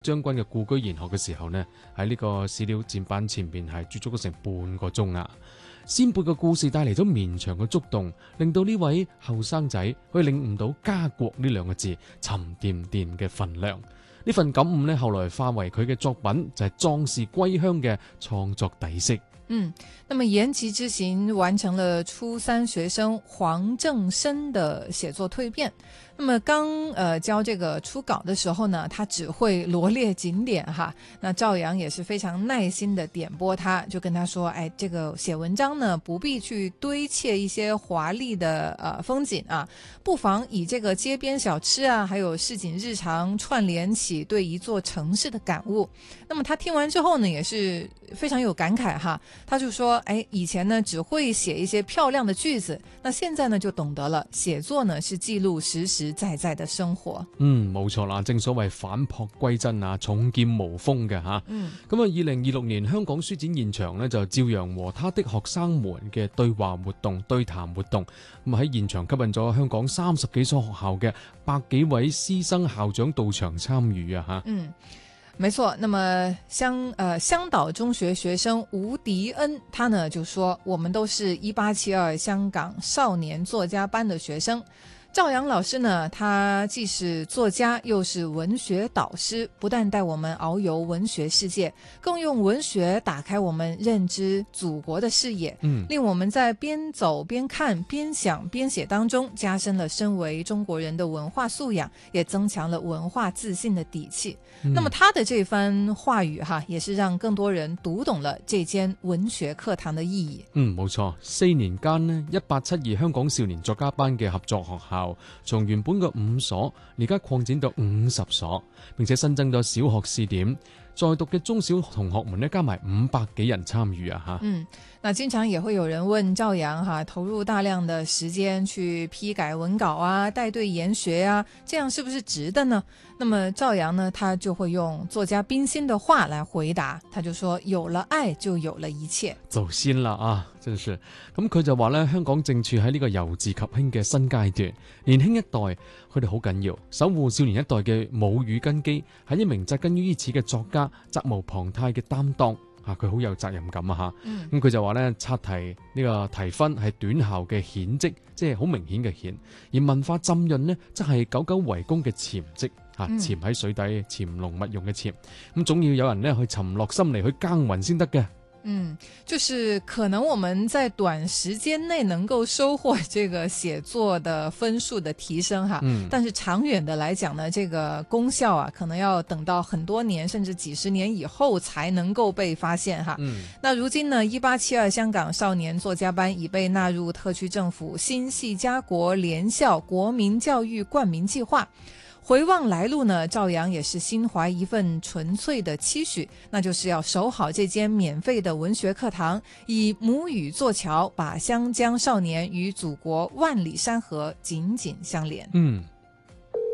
將軍嘅故居研學嘅時候呢，喺呢個史料展板前邊係駐足咗成半個鐘啊！先輩嘅故事帶嚟咗綿長嘅觸動，令到呢位後生仔可以領悟到家國呢兩個字沉甸甸嘅分量。呢份感悟呢，後來化為佢嘅作品，就係壯士歸鄉嘅創作底色。 那麼延吉之行完成了初三學生黃正生的寫作蛻變。那麼剛交這個初稿的時候呢，他只會羅列景點哈。那趙陽也是非常耐心的點撥他，就跟他說，哎，這個寫文章呢不必去堆砌一些華麗的風景啊，不妨以這個街邊小吃啊，還有市井日常串聯起對一座城市的感悟。那麼他聽完之後呢，也是非常有感慨哈。他就說，哎，以前呢只會寫一些漂亮的句子，那現在呢就懂得了，寫作呢是記錄實實在在的生活。 冇錯啦，正所謂返璞歸真啊，重劍無鋒嘅吓。咁2026年香港書展現場呢，就趙陽和他的學生們嘅對話活動、對談活動，咁喺現場吸引咗香港30幾所學校嘅100幾位師生校長到場參與啊吓。 沒錯，那麼香島中學學生吳迪恩，他呢就說，我們都是1872香港少年作家班的學生。趙陽老師呢，他既是作家又是文學導師，不但帶我們遨遊文學世界，更用文學打開我們認知祖國的視野，令我們在邊走邊看邊想邊寫當中加深了身為中國人的文化素養，也增強了文化自信的底氣。那麼他的這番話語哈，也是讓更多人讀懂了這間文學課堂的意義。 冇錯，4年間呢，1872香港少年作家班嘅合作學校，從原本嘅5所，而家擴展到50所，並且新增咗小學試點，在讀嘅中小同學們呢，加埋500幾人參與啊吓。 那經常也會有人問趙陽哈，投入大量的時間去批改文稿啊，帶隊研學啊，這樣是不是值得呢？那麼趙陽呢，他就會用作家冰心的話來回答，他就說，有了愛就有了一切。 走先啦啊，真是。咁佢就話咧，香港正處喺呢個由治及興嘅新階段，年輕一代佢哋好緊要，守護少年一代嘅母語根基，係一名紮根於此嘅作家責無旁貸嘅擔當。佢好有責任感啊吓，咁佢就話咧，刷題呢個題分係短效嘅顯績，即係好明顯嘅顯，而文化浸潤呢，則係久久為功嘅潛績，潛喺水底潛龍勿用嘅潛，咁總要有人呢去沉落心嚟去耕耘先得嘅。 就是可能我們在短時間內能夠收穫這個寫作的分數的提升哈，但是長遠的來講呢，這個功效啊，可能要等到很多年甚至幾十年以後才能夠被發現哈。那如今呢，1872香港少年作家班已被納入特區政府新系家國聯校國民教育冠名計劃。回望來路呢，趙陽也是心懷一份純粹的期許，那就是要守好這間免費的文學課堂，以母語作橋，把湘江少年與祖國萬里山河緊緊相連。